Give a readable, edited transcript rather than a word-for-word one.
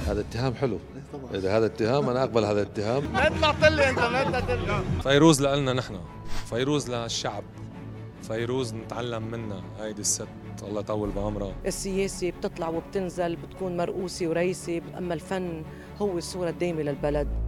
هذا اتهام حلو. اذا هذا اتهام انا اقبل هذا الاتهام. ما طلعت لي انت، ما طلعت. فيروز لنا نحن، فيروز للشعب، فيروز نتعلم منها. هيدي الست الله يطول بعمرها. السياسة بتطلع وبتنزل، بتكون مرؤوسة ورئيسة، أما الفن هو الصورة الدائمة للبلد.